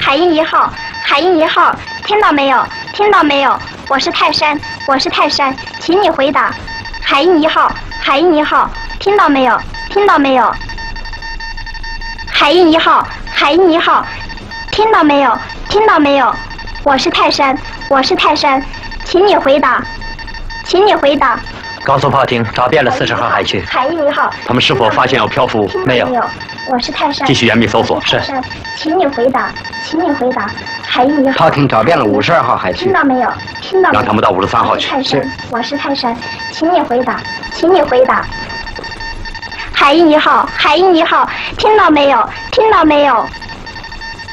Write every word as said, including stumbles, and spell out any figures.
海鹰一号，海鹰一号，听到没有？听到没有？我是泰山，我是泰山，请你回答。海鹰一号，海鹰一号，听到没有？听到没有？海鹰一号，海鹰一号，听到没有？听到没有？我是泰山，我是泰山，请你回答，请你回答。 高速炮艇找遍了四十号海区， 海鹰一号， 他们是否发现有漂浮？ 没有。我是泰山， 继续严密搜索。 是，请你回答，请你回答。海鹰一号， 炮艇找遍了五十二号海区， 听到没有？听到没有？ 让他们到五十三号去。 是，我是泰山，请你回答，请你回答。海鹰一号，海鹰一号，听到没有？听到没有？